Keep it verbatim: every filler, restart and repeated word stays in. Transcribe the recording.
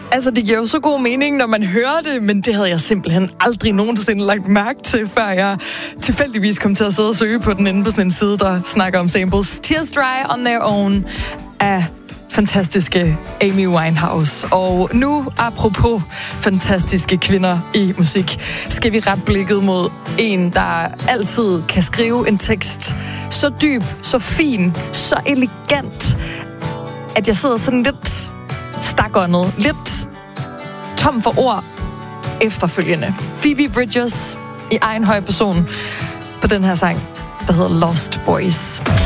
Altså, det giver jo så god mening, når man hører det, men det havde jeg simpelthen aldrig nogensinde lagt mærke til, før jeg tilfældigvis kom til at sidde og søge på den inde på sådan en side, der snakker om samples. Tears Dry on Their Own af fantastiske Amy Winehouse. Og nu, apropos fantastiske kvinder i musik, skal vi rette blikket mod en, der altid kan skrive en tekst så dyb, så fin, så elegant, at jeg sidder sådan lidt stakåndet, lidt tom for ord efterfølgende. Phoebe Bridgers i egen høj person på den her sang, der hedder Lost Boys.